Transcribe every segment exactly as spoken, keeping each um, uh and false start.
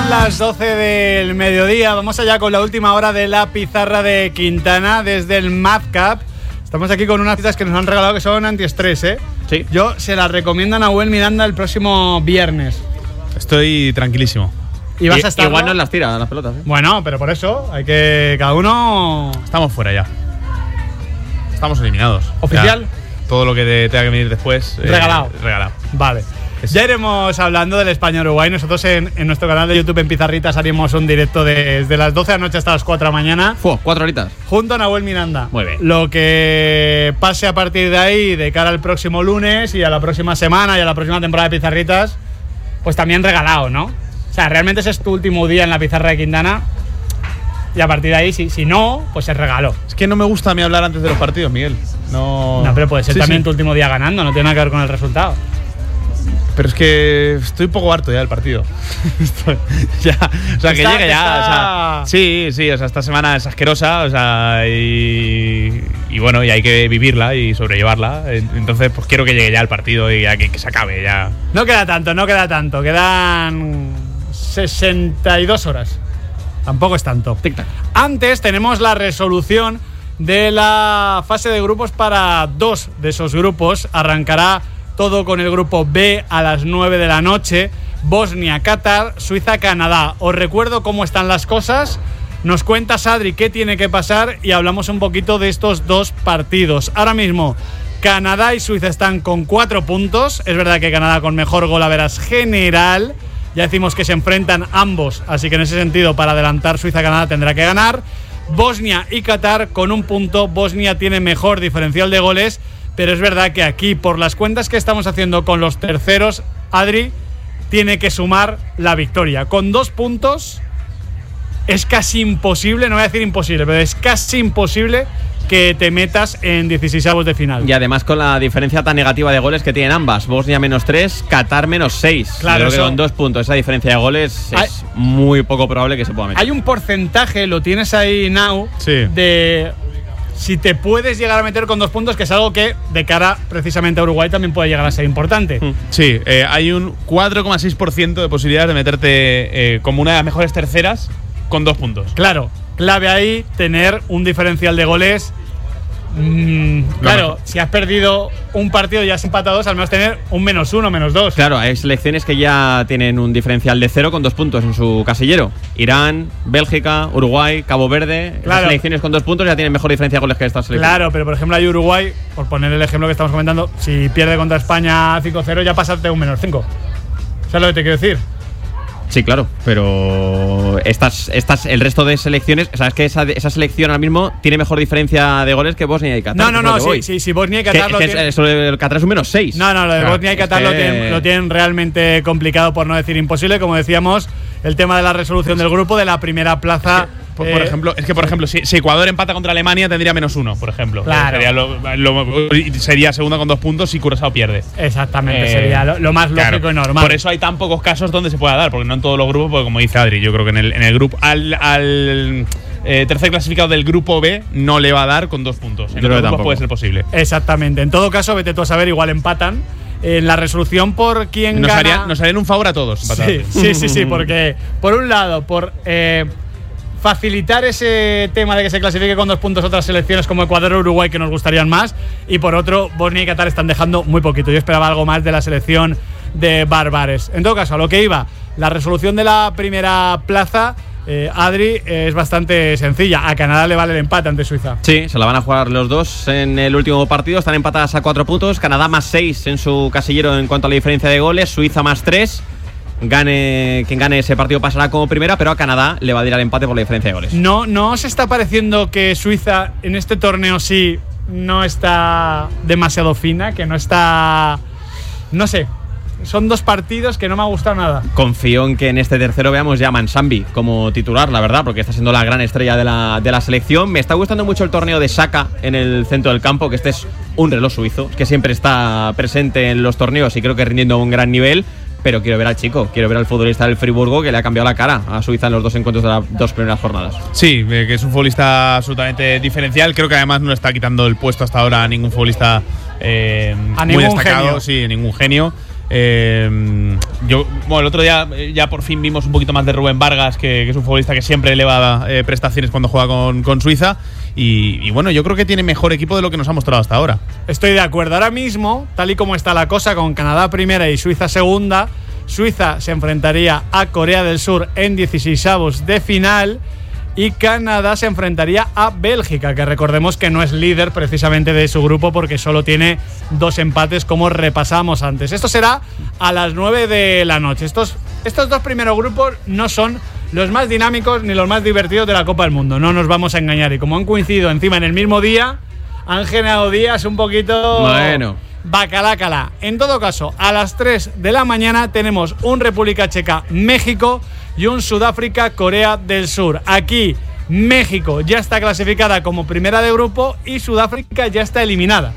Son las doce del mediodía. Vamos allá con la última hora de la pizarra de Quintana desde el Madcap. Estamos aquí con unas pizzas que nos han regalado que son antiestrés, ¿eh? Sí. Yo se las recomiendo a Nahuel Miranda el próximo viernes. Estoy tranquilísimo. ¿Y vas a estar? Igual nos las tira las pelotas, ¿eh? Bueno, pero por eso hay que cada uno. Estamos fuera ya. Estamos eliminados. ¿Oficial? Ya, todo lo que te tenga que venir después. Regalado. Eh, regalado. Vale. Es... Ya iremos hablando del España-Uruguay. Nosotros en, en nuestro canal de YouTube en Pizarritas haremos un directo de, desde las doce de la noche hasta las cuatro de la mañana. Fue, cuatro horitas. Junto a Nahuel Miranda. Muy bien. Lo que pase a partir de ahí, de cara al próximo lunes y a la próxima semana y a la próxima temporada de Pizarritas, pues también regalado, ¿no? O sea, realmente ese es tu último día en la pizarra de Quintana. Y a partir de ahí, si, si no, pues es regalo. Es que no me gusta a mí hablar antes de los partidos, Miguel. No, no pero puede ser sí, también sí. tu último día ganando, no tiene nada que ver con el resultado. Pero es que estoy un poco harto ya del partido. Estoy, ya, o sea, que está, llegue ya. Está... O sea, sí, sí, o sea, esta semana es asquerosa, o sea, y, y bueno, y hay que vivirla y sobrellevarla. Entonces, pues quiero que llegue ya el partido y ya que, que se acabe ya. No queda tanto, no queda tanto. Quedan sesenta y dos horas. Tampoco es tanto. Tic-tac. Antes tenemos la resolución de la fase de grupos para dos de esos grupos. Arrancará todo con el grupo B a las nueve de la noche. Bosnia, Qatar, Suiza, Canadá. Os recuerdo cómo están las cosas. Nos cuentas, Adri, qué tiene que pasar y hablamos un poquito de estos dos partidos. Ahora mismo, Canadá y Suiza están con cuatro puntos. Es verdad que Canadá con mejor golaveras general. Ya decimos que se enfrentan ambos, así que en ese sentido, para adelantar Suiza-Canadá tendrá que ganar. Bosnia y Qatar con un punto. Bosnia tiene mejor diferencial de goles, pero es verdad que aquí, por las cuentas que estamos haciendo con los terceros, Adri tiene que sumar la victoria. Con dos puntos es casi imposible, no voy a decir imposible, pero es casi imposible que te metas en dieciseisavos de final. Y además con la diferencia tan negativa de goles que tienen ambas. Bosnia menos tres, Qatar menos seis. Claro, creo que eso... con dos puntos esa diferencia de goles hay... es muy poco probable que se pueda meter. Hay un porcentaje, lo tienes ahí, Now, sí. de si te puedes llegar a meter con dos puntos, que es algo que de cara precisamente a Uruguay también puede llegar a ser importante. Sí, eh, hay un cuatro coma seis por ciento de posibilidades de meterte eh, como una de las mejores terceras con dos puntos. Claro, clave ahí tener un diferencial de goles. Mm, claro, mejor. Si has perdido un partido y has empatado dos, al menos tener un menos uno, menos dos. Claro, hay selecciones que ya tienen un diferencial de cero con dos puntos en su casillero. Irán, Bélgica, Uruguay, Cabo Verde. Claro. Las selecciones con dos puntos ya tienen mejor diferencia de goles que estas selecciones. Claro, pero por ejemplo hay Uruguay, por poner el ejemplo que estamos comentando, si pierde contra España cinco cero, ya pasarte un menos cinco. ¿Sabes lo que te quiero decir? Sí, claro, pero estas, estas, el resto de selecciones, sabes que esa, esa selección ahora mismo tiene mejor diferencia de goles que Bosnia y Qatar. No, no, no, sí, sí, sí, sí, Bosnia y Qatar que, lo que tienen. Eso de Qatar es un menos seis. No, no, lo de claro, Bosnia y Qatar es lo, que... tienen, lo tienen realmente complicado, por no decir imposible. Como decíamos, el tema de la resolución del grupo, de la primera plaza. Por, eh, por ejemplo, es que por ejemplo, si, si Ecuador empata contra Alemania tendría menos uno, por ejemplo. Claro. Sería, lo, lo, sería segunda con dos puntos si Curazao pierde. Exactamente, Eh, sería lo, lo más lógico claro. y normal. Por eso hay tan pocos casos donde se pueda dar, porque no en todos los grupos, porque como dice Adri, yo creo que en el, en el grupo al, al eh, tercer clasificado del grupo B no le va a dar con dos puntos. En Yo creo otros que grupos tampoco. puede ser posible. Exactamente. En todo caso, vete tú a saber, igual empatan. En la resolución por quién Nos, gana. haría, nos harían un favor a todos. empatar. Sí, sí, sí, sí, porque por un lado, por eh, facilitar ese tema de que se clasifique con dos puntos otras selecciones como Ecuador o Uruguay, que nos gustarían más, y por otro, Bosnia y Qatar están dejando muy poquito. Yo esperaba algo más de la selección de Bárbares. En todo caso, a lo que iba, la resolución de la primera plaza, eh, Adri, eh, es bastante sencilla. A Canadá le vale el empate ante Suiza. Sí, se la van a jugar los dos en el último partido. Están empatadas a cuatro puntos. Canadá más seis en su casillero en cuanto a la diferencia de goles. Suiza más tres. Gane, quien gane ese partido pasará como primera, pero a Canadá le va a dar el empate por la diferencia de goles. ¿No, no os está pareciendo que Suiza en este torneo sí no está demasiado fina? Que no está… No sé. Son dos partidos que no me ha gustado nada. Confío en que en este tercero veamos ya a Mansambi como titular, la verdad, porque está siendo la gran estrella de la, de la selección. Me está gustando mucho el torneo de Saka en el centro del campo, que este es un reloj suizo, que siempre está presente en los torneos y creo que rindiendo a un gran nivel. Pero quiero ver al chico, quiero ver al futbolista del Friburgo que le ha cambiado la cara a Suiza en los dos encuentros de las dos primeras jornadas. Sí, eh, que es un futbolista absolutamente diferencial. Creo que además no le está quitando el puesto hasta ahora a ningún futbolista eh, a muy ningún destacado, genio. sí, ningún genio. Eh, yo, bueno, el otro día ya por fin vimos un poquito más de Rubén Vargas, que, que es un futbolista que siempre eleva eh, prestaciones cuando juega con, con Suiza. Y, y bueno, yo creo que tiene mejor equipo de lo que nos ha mostrado hasta ahora. Estoy de acuerdo. Ahora mismo, tal y como está la cosa, con Canadá primera y Suiza segunda, Suiza se enfrentaría a Corea del Sur en dieciseisavos de final y Canadá se enfrentaría a Bélgica, que recordemos que no es líder precisamente de su grupo porque solo tiene dos empates, como repasamos antes. Esto será a las nueve de la noche. Estos, estos dos primeros grupos no son los más dinámicos ni los más divertidos de la Copa del Mundo, no nos vamos a engañar. Y como han coincidido encima en el mismo día, han generado días un poquito... Bueno... bacalácala. En todo caso, a las tres de la mañana tenemos un República Checa-México y un Sudáfrica-Corea del Sur. Aquí México ya está clasificada como primera de grupo y Sudáfrica ya está eliminada.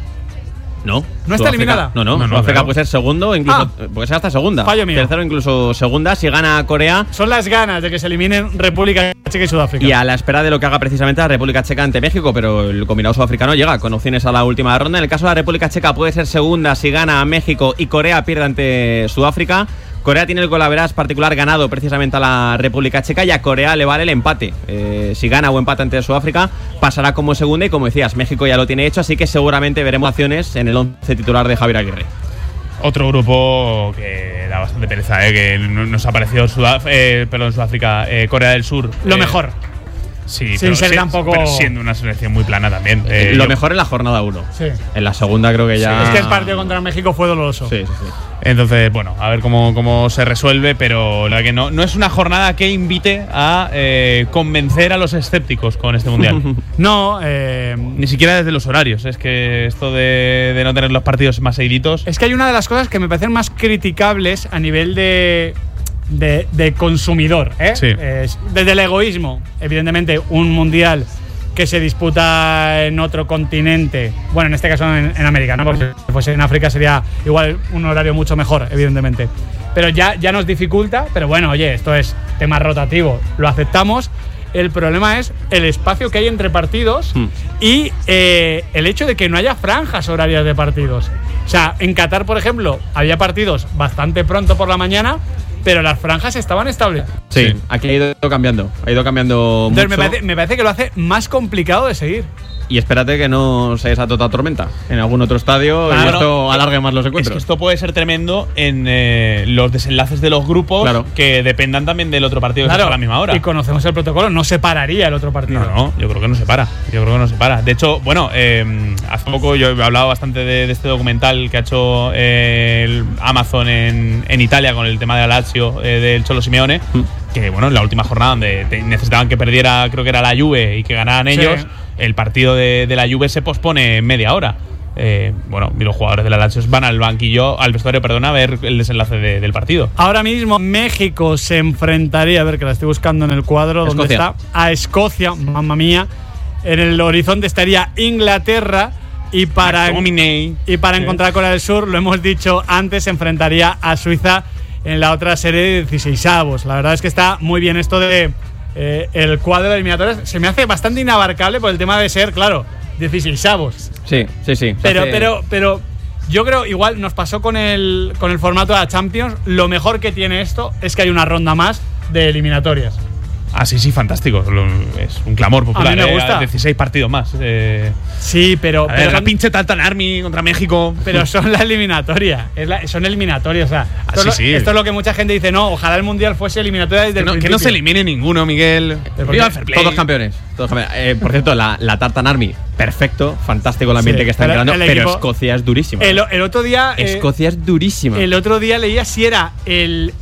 No. ¿No está eliminada? No, no. No, no, Sudáfrica claro. puede ser segundo, incluso Ah. puede ser hasta segunda. Fallo mío. Tercero, incluso segunda, si gana Corea. Son las ganas de que se eliminen República Checa y Sudáfrica. Y a la espera de lo que haga precisamente la República Checa ante México, pero el combinado sudafricano llega con opciones a la última ronda. En el caso de la República Checa puede ser segunda si gana a México y Corea pierde ante Sudáfrica. Corea tiene el golaveras particular ganado precisamente a la República Checa y a Corea le vale el empate. Eh, si gana o empate ante Sudáfrica, pasará como segunda y como decías, México ya lo tiene hecho, así que seguramente veremos acciones en el once titular de Javier Aguirre. Otro grupo que da bastante pereza, ¿eh? Que nos ha parecido Sudaf eh, perdón, Sudáfrica, eh, Corea del Sur. Lo eh, mejor. Sí, Sin pero, ser si- tampoco- pero siendo una selección muy plana también. Eh, lo yo- mejor en la jornada uno. Sí. En la segunda creo que ya... Es que el partido contra México fue doloroso. Sí, sí, sí. Entonces, bueno, a ver cómo, cómo se resuelve, pero la verdad que no, no es una jornada que invite a eh, convencer a los escépticos con este mundial. No, eh, Ni siquiera desde los horarios. Es que esto de, de no tener los partidos más seguiditos. es que hay una de las cosas que me parecen más criticables a nivel de, de, de consumidor, ¿eh? Sí. Es- desde el egoísmo, evidentemente, un mundial que se disputa en otro continente, bueno, en este caso en, en América, ¿no? Porque si fuese en África sería igual un horario mucho mejor, evidentemente. Pero ya, ya nos dificulta, pero bueno, oye, esto es tema rotativo, lo aceptamos. El problema es el espacio que hay entre partidos Hmm. y eh, el hecho de que no haya franjas horarias de partidos. O sea, en Qatar, por ejemplo, había partidos bastante pronto por la mañana, pero las franjas estaban establecidas. Sí, Sí. aquí ha ido cambiando. Ha ido cambiando Entonces me mucho. parece, me parece que lo hace más complicado de seguir. Y espérate que no se desate otra tormenta en algún otro estadio y Claro. esto alargue más los Es encuentros. que esto puede ser tremendo en eh, los desenlaces de los grupos Claro. que dependan también del otro partido que está a la misma hora. Y conocemos el protocolo, no se pararía el otro partido. No, no, yo creo que no se para. Yo creo que no se para. De hecho, bueno, eh, hace poco yo he hablado bastante de, de este documental que ha hecho eh, el Amazon en, en Italia con el tema de Lazio eh, del Cholo Simeone. Mm. Que bueno, en la última jornada donde te- necesitaban que perdiera, creo que era la Juve y que ganaran Sí. ellos, el partido de, de la Juve se pospone en media hora. Eh, bueno, y los jugadores de la Lazio van al banquillo, al vestuario, perdona, a ver el desenlace de- del partido. Ahora mismo México se enfrentaría, a ver que la estoy buscando en el cuadro, ¿dónde Escocia. está? A Escocia, mamma mía. En el horizonte estaría Inglaterra y para, McTominay. y para Sí. encontrar Corea del Sur, lo hemos dicho antes, se enfrentaría a Suiza en la otra serie de dieciseisavos. La verdad es que está muy bien esto de eh, el cuadro de eliminatorias. Se me hace bastante inabarcable por el tema de ser, claro, dieciseisavos. Sí, sí, sí. Pero, Hace- pero, pero yo creo, igual nos pasó con el, con el formato de la Champions. Lo mejor que tiene esto es que hay una ronda más de eliminatorias. Ah, sí, sí, fantástico. Lo- Es un clamor popular. A mí me eh, gusta. dieciséis partidos más. Eh, Sí, pero, a ver, pero, la son, pinche Taltan Army contra México. pero son la eliminatoria. Es la- son eliminatorias. O sea, Ah, esto, sí, es lo- sí. esto es lo que mucha gente dice. No, ojalá el mundial fuese eliminatoria desde que, el no, que principio. no se elimine ninguno, Miguel. Pero Viva porque el fair play. Todos campeones. Todos campeones. Eh, por cierto, la, la Tartan Army, perfecto, fantástico el ambiente Sí, que están pero creando, el pero equipo- Escocia es durísima. El, el otro día. eh, Escocia es durísima. El otro día leía si era el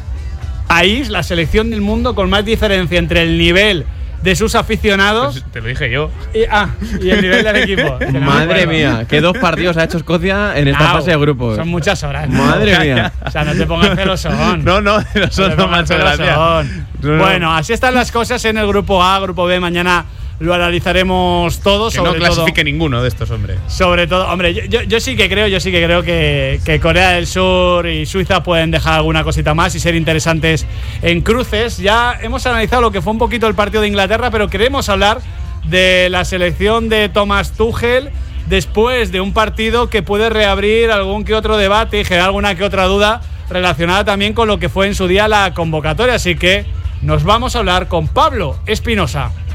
país, la selección del mundo con más diferencia entre el nivel de sus aficionados Pues te lo dije yo. y, ah, y el nivel del equipo. Que no me Madre acuerdo. mía, qué dos partidos ha hecho Escocia en esta Au, fase de grupos. Son muchas horas. ¿no? Madre mía. O sea, no te pongas celosón. No, no, No te nosotros pongas macho gracias. celosón. No, no. Bueno, así están las cosas en el grupo A, grupo B. Mañana lo analizaremos todo. Que no sobre todo, clasifique ninguno de estos, hombre. sobre todo, hombre, yo, yo, yo sí que creo, yo sí que creo que, que Corea del Sur y Suiza pueden dejar alguna cosita más y ser interesantes en cruces. Ya hemos analizado lo que fue un poquito el partido de Inglaterra, pero queremos hablar de la selección de Thomas Tuchel, después de un partido que puede reabrir algún que otro debate y generar alguna que otra duda relacionada también con lo que fue en su día la convocatoria. Así que nos vamos a hablar con Pablo Espinosa.